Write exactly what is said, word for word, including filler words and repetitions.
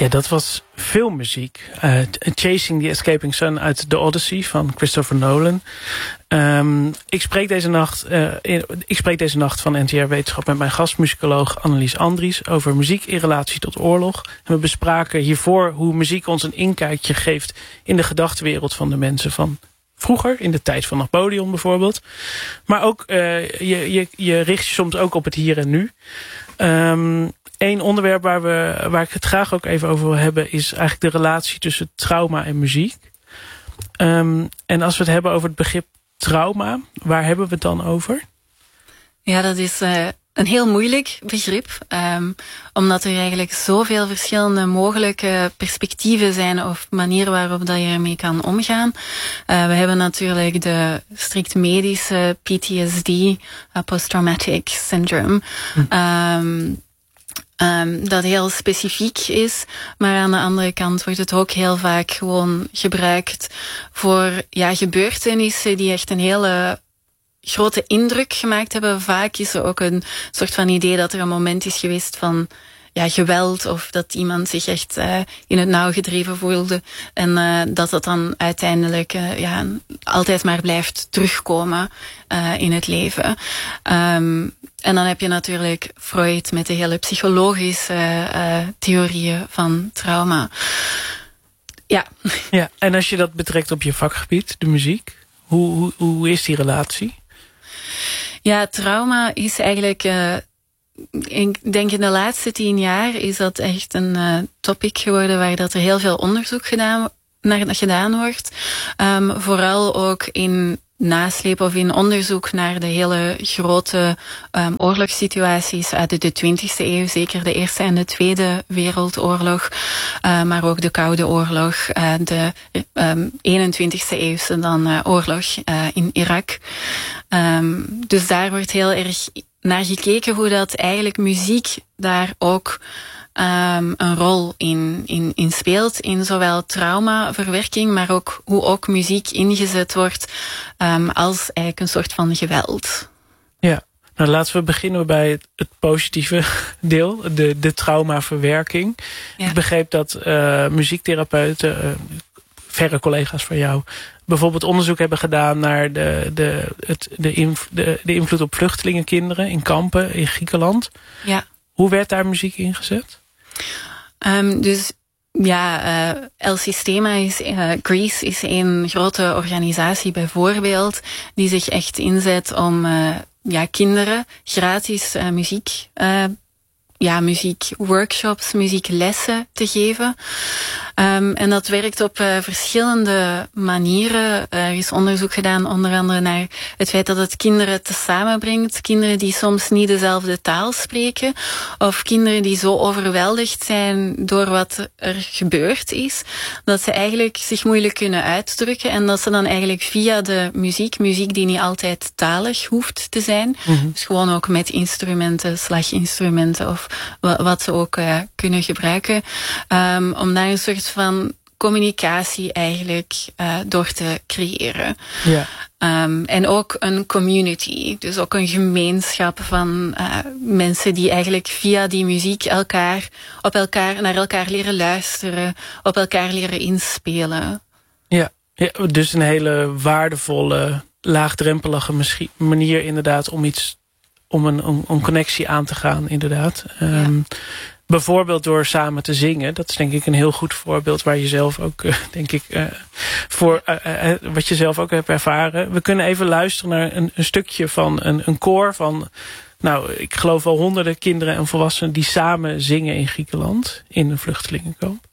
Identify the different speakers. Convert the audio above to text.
Speaker 1: Ja, dat was filmmuziek. Uh, Chasing the Escaping Sun uit The Odyssey van Christopher Nolan. Um, ik, spreek deze nacht, uh, in, ik spreek deze nacht van N T R Wetenschap met mijn gastmuzikoloog Annelies Andries over muziek in relatie tot oorlog. En we bespraken hiervoor hoe muziek ons een inkijkje geeft in de gedachtenwereld van de mensen van vroeger, in de tijd van Napoleon bijvoorbeeld. Maar ook, uh, je, je, je richt je soms ook op het hier en nu. Um, Eén onderwerp waar, we, waar ik het graag ook even over wil hebben is eigenlijk de relatie tussen trauma en muziek. Um, en als we het hebben over het begrip trauma, waar hebben we het dan over?
Speaker 2: Ja, dat is uh, een heel moeilijk begrip. Um, omdat er eigenlijk zoveel verschillende mogelijke perspectieven zijn of manieren waarop dat je ermee kan omgaan. Uh, we hebben natuurlijk de strikt medische P T S D, uh, Post-Traumatic Syndrome. Hm. Um, Um, dat heel specifiek is, maar aan de andere kant wordt het ook heel vaak gewoon gebruikt voor ja, gebeurtenissen die echt een hele grote indruk gemaakt hebben. Vaak is er ook een soort van idee dat er een moment is geweest van ja, geweld of dat iemand zich echt uh, in het nauw gedreven voelde en uh, dat dat dan uiteindelijk uh, ja, altijd maar blijft terugkomen uh, in het leven. Um, En dan heb je natuurlijk Freud met de hele psychologische uh, theorieën van trauma. Ja.
Speaker 1: Ja, en als je dat betrekt op je vakgebied, de muziek, hoe, hoe, hoe is die relatie?
Speaker 2: Ja, trauma is eigenlijk, uh, ik denk in de laatste tien jaar is dat echt een uh, topic geworden waar dat er heel veel onderzoek gedaan, naar gedaan wordt. Um, vooral ook in nasleep of in onderzoek naar de hele grote um, oorlogssituaties uit de twintigste eeuw, zeker de Eerste en de Tweede Wereldoorlog, uh, maar ook de Koude Oorlog, uh, de um, eenentwintigste eeuwse dan uh, oorlog uh, in Irak. Um, dus daar wordt heel erg naar gekeken hoe dat eigenlijk muziek daar ook Um, een rol in, in, in speelt, in zowel traumaverwerking, maar ook hoe ook muziek ingezet wordt um, als eigenlijk een soort van geweld.
Speaker 1: Ja, nou laten we beginnen bij het, het positieve deel, de, de traumaverwerking. Ja. Ik begreep dat uh, muziektherapeuten, uh, verre collega's van jou, bijvoorbeeld onderzoek hebben gedaan naar de, de, het, de, inv- de, de invloed op vluchtelingenkinderen in kampen in Griekenland.
Speaker 2: Ja.
Speaker 1: Hoe werd daar muziek ingezet?
Speaker 2: Um, dus ja, uh, El Sistema is, uh, Greece is een grote organisatie bijvoorbeeld die zich echt inzet om uh, ja, kinderen gratis uh, muziek, uh, ja, muziekworkshops, muzieklessen te geven. Um, en dat werkt op uh, verschillende manieren. Uh, er is onderzoek gedaan onder andere naar het feit dat het kinderen te samenbrengt. Kinderen die soms niet dezelfde taal spreken. Of kinderen die zo overweldigd zijn door wat er gebeurd is. Dat ze eigenlijk zich moeilijk kunnen uitdrukken. En dat ze dan eigenlijk via de muziek, muziek die niet altijd talig hoeft te zijn. Mm-hmm. Dus gewoon ook met instrumenten, slaginstrumenten of wat ze ook uh, kunnen gebruiken. Um, om daar een soort van communicatie eigenlijk uh, door te creëren. Ja. Um, en ook een community, dus ook een gemeenschap van uh, mensen die eigenlijk via die muziek elkaar, op elkaar, naar elkaar leren luisteren, op elkaar leren inspelen.
Speaker 1: Ja, ja, dus een hele waardevolle, laagdrempelige manier inderdaad om iets, om een, om, om connectie aan te gaan, inderdaad. Um, ja. Bijvoorbeeld door samen te zingen. Dat is denk ik een heel goed voorbeeld waar je zelf ook, uh, denk ik, uh, voor uh, uh, wat je zelf ook hebt ervaren. We kunnen even luisteren naar een, een stukje van een, een koor van, nou, ik geloof wel honderden kinderen en volwassenen die samen zingen in Griekenland, in een vluchtelingenkamp.